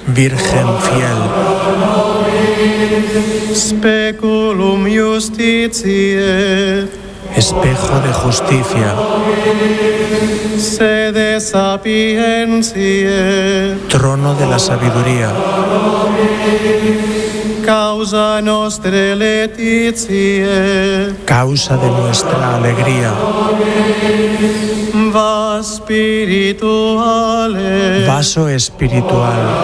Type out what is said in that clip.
Virgen fiel. Speculum justitiae. Espejo de justicia. Sede sapientiae. Trono de la sabiduría. Causa nostre laetitiae. Causa de nuestra alegría. Vas spirituale. Vaso espiritual.